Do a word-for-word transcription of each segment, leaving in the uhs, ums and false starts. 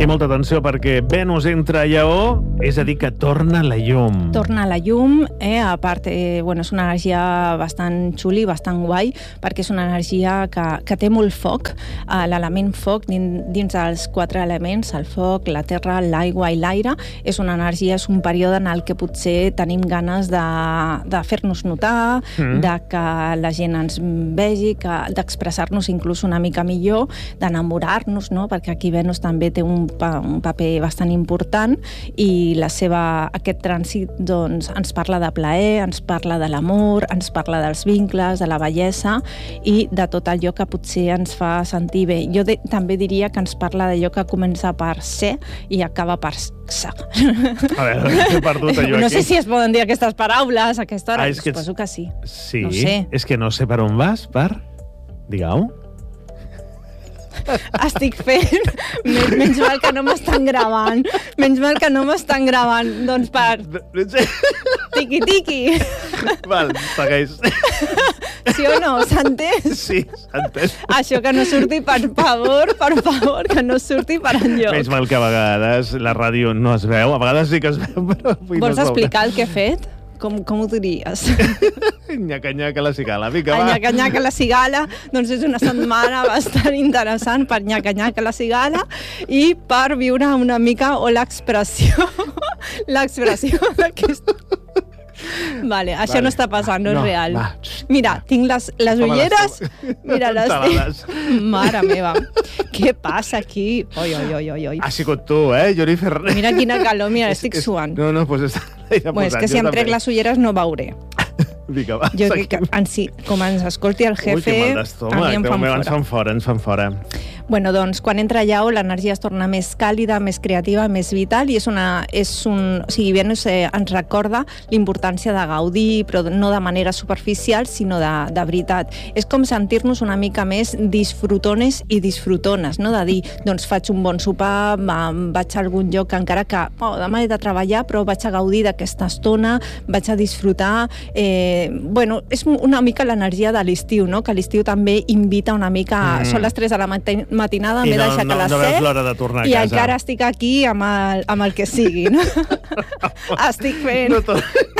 molta atenció perquè Venus entra a Lleó, és a dir, que torna la llum. Torna la llum, eh? A part, eh, bueno, és una energia bastant xuli, bastant guai, perquè és una energia que, que té molt foc, eh, l'element foc dins, dins dels quatre elements, el foc, la terra, l'aigua i l'aire. És una energia, és un període en el que potser tenim ganes de, de fer-nos notar, mm. de que la gent ens vegi, que, d'expressar-nos inclús una mica millor, d'enamorar-nos, no? Perquè aquí Venus també té un, pa, un paper bastant important i la seva, aquest trànsit doncs, ens parla de plaer, ens parla de l'amor, ens parla dels vincles, de la bellesa i de tot allò que potser ens fa sentir bé. Jo de, també diria que ens parla d'allò que comença per ser i acaba per ser. A veure, he perdut allò aquí. No sé si es poden dir aquestes paraules a aquesta hora, ah, és que suposo que sí. Sí, no sé. És que no sé per on vas, per... Digue-ho. Estic fent... Menys mal que no m'estan gravant. Menys mal que no m'estan gravant. Doncs per... Tiqui-tiqui. Val, segueix. Sí o no? S'ha entès? Sí, s'ha entès. Això que no surti, per favor, per favor, que no surti per enlloc. Menys mal que a vegades la ràdio no es veu. A vegades sí que es veu, però... Vols no explicar el que he fet? Com, com ho diries? Nyaca-nyaca la cigala, vinga, va. Nyaca-nyaca la cigala, doncs és una setmana bastant interessant per nyaca-nyaca la cigala i per viure una mica o l'expressió, l'expressió d'aquest... Vale, això vale. No està passant, no, no és real. Va. Mira, tinc les, les ulleres... Mira, les tinc... Mare meva, què passa aquí? Oi, oi, oi, oi, oi. Ha sigut tu, eh, Jennifer? Mira quina calor, mira, estic és, suant. No, no, doncs està... Bueno, és que si em trec les ulleres no veuré. Vinga, va, jo crec que, en si, com ens escolti el jefe, Ui, que mal d'estómac, a mi em fan fora. Ens fan fora, ens fan fora. Bueno, doncs, quan entra Lleó, l'energia es torna més càlida, més creativa, més vital, i és una... És un, o sigui, Venus eh, ens recorda l'importància de gaudir, però no de manera superficial, sinó de, de veritat. És com sentir-nos una mica més disfrutones i disfrutones, no? De dir, doncs faig un bon sopar, vaig a algun lloc encara que oh, demà he de treballar, però vaig a gaudir d'aquesta estona, vaig a disfrutar... Eh, bueno, és una mica l'energia de l'estiu, no? Que l'estiu també invita una mica... Mm. Són les tres de la matin matinada, m'he no, deixat no, a les no set l'hora de tornar a i casa. encara estic aquí amb el, amb el que sigui, no? Estic fent... No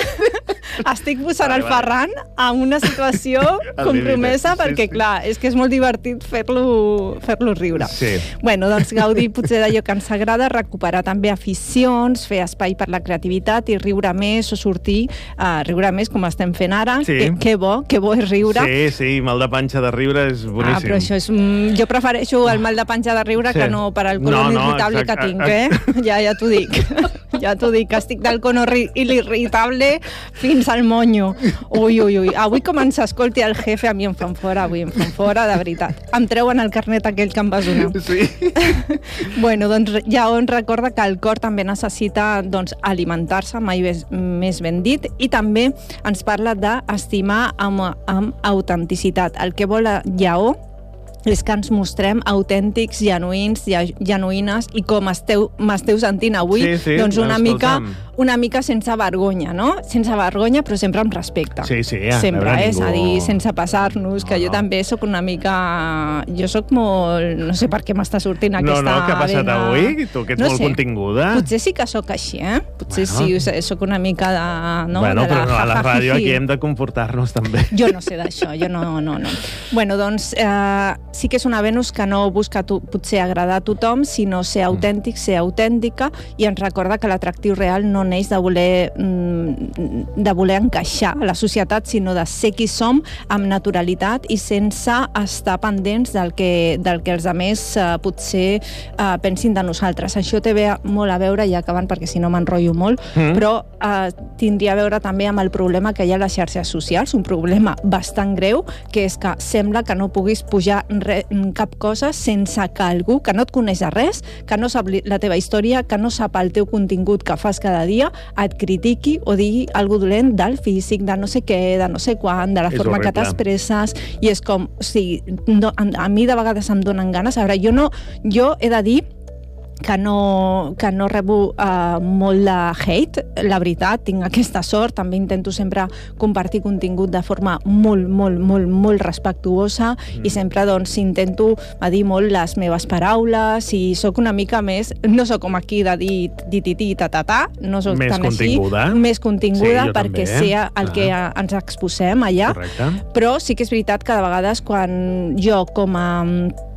estic posant vale, el Ferran en una situació compromesa perquè, sí, sí. clar, és que és molt divertit fer-lo fer-lo riure. Sí. Bueno, doncs gaudir potser d'allò que ens agrada, recuperar també aficions, fer espai per la creativitat i riure més o sortir a uh, riure més com estem fent ara. Sí. Que, que bo, que bo és riure. Sí, sí, mal de panxa de riure és boníssim. Ah, però això és... Mm, jo prefereixo el mal de panxa de riure sí. que no per al colon no, no, irritable exacte. Que tinc, eh? Ja, ja t'ho dic. Ja t'ho dic, que estic del colon irritable fins al monyo. Ui, ui, ui. Avui com ens escolti el jefe, a mi em fan fora, avui em fan fora, de veritat. Em treuen el carnet aquell que em va donar. Sí. Bueno, doncs ja on recorda que el cor també necessita doncs, alimentar-se, mai més, més ben dit, i també ens parla d'estimar amb, amb autenticitat. El que vol Lleó és que ens mostrem autèntics, genuïns, genuïnes, i com esteu, m'esteu sentint avui, sí, sí, doncs una mica, una mica sense vergonya, no? Sense vergonya, però sempre amb respecte. Sí, sí, ja. Sempre, eh? És ningú... a dir, sense passar-nos, que no, jo no. també sóc una mica... Jo sóc molt... No sé per què m'està sortint aquesta... No, no, què ha passat vena... avui? Tu que ets no molt sé. continguda. Potser sí que sóc així, eh? Potser bueno. sí, sóc una mica de... No? Bueno, de la... però no, a la ràdio aquí hem de comportar-nos també. Jo no sé d'això, jo no, no, no. Bueno, doncs... Eh, sí que és una Venus que no busca tu, potser agradar a tothom, sinó ser autèntic, ser autèntica, i ens recorda que l'atractiu real no neix de voler, de voler encaixar a la societat, sinó de ser qui som amb naturalitat i sense estar pendents del que, del que els altres eh, potser eh, pensin de nosaltres. Això té molt a veure, i acabant perquè si no m'enrotllo molt, mm. però eh, tindria a veure també amb el problema que hi ha a les xarxes socials, un problema bastant greu, que és que sembla que no puguis pujar re, cap cosa sense que algú que no et coneix de res, que no sap la teva història, que no sap el teu contingut que fas cada dia, et critiqui o digui alguna dolent del físic, de no sé què, de no sé quan, de la és forma horrible. Que t'expresses, i és com, o sigui, no, a, a mi de vegades em donen ganes. A veure, jo no, jo he de dir que no, que no rebo uh, molt de hate, la veritat, tinc aquesta sort, també intento sempre compartir contingut de forma molt, molt, molt, molt respectuosa mm. i sempre doncs intento dir molt les meves paraules i sóc una mica més, no sóc com aquí de dir tititi, ta-ta-ta, no sóc més tan continguda. així, més continguda sí, perquè també. sé el ah. que ens exposem allà, correcte. Però sí que és veritat que de vegades quan jo com a